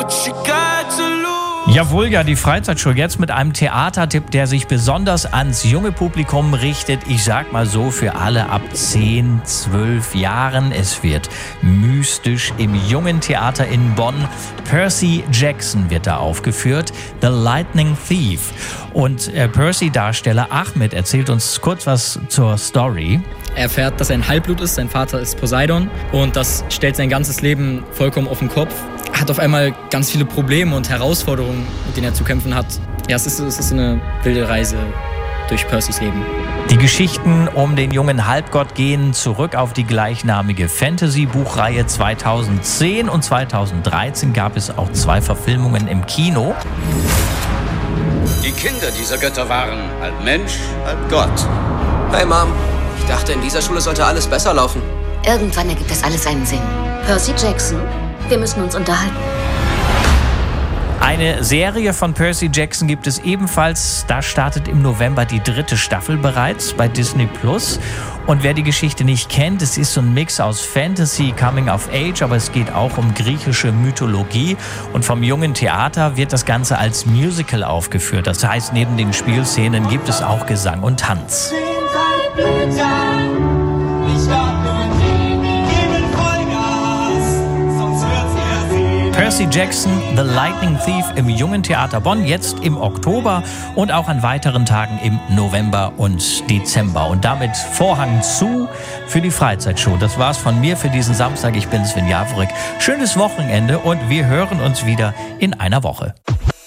Jawohl, ja, die Freizeitshow jetzt mit einem Theatertipp, der sich besonders ans junge Publikum richtet. Ich sag mal so, für alle ab 10, 12 Jahren. Es wird mystisch im Jungen Theater in Bonn. Percy Jackson wird da aufgeführt, The Lightning Thief. Und Percy-Darsteller Ahmed erzählt uns kurz was zur Story. Er erfährt, dass er ein Halbblut ist, sein Vater ist Poseidon und das stellt sein ganzes Leben vollkommen auf den Kopf. Er hat auf einmal ganz viele Probleme und Herausforderungen, mit denen er zu kämpfen hat. Ja, es ist eine wilde Reise durch Percys Leben. Die Geschichten um den jungen Halbgott gehen zurück auf die gleichnamige Fantasy-Buchreihe 2010 und 2013 gab es auch 2 Verfilmungen im Kino. Die Kinder dieser Götter waren halb Mensch, halb Gott. Hey Mom, ich dachte, in dieser Schule sollte alles besser laufen. Irgendwann ergibt das alles einen Sinn. Percy Jackson, wir müssen uns unterhalten. Eine Serie von Percy Jackson gibt es ebenfalls. Da startet im November die 3. Staffel bereits bei Disney+. Und wer die Geschichte nicht kennt, es ist so ein Mix aus Fantasy, Coming of Age, aber es geht auch um griechische Mythologie. Und vom jungen Theater wird das Ganze als Musical aufgeführt. Das heißt, neben den Spielszenen gibt es auch Gesang und Tanz. Percy Jackson, The Lightning Thief im Jungen Theater Bonn, jetzt im Oktober und auch an weiteren Tagen im November und Dezember. Und damit Vorhang zu für die Freizeitshow. Das war's von mir für diesen Samstag. Ich bin Sven Javorik. Schönes Wochenende und wir hören uns wieder in einer Woche.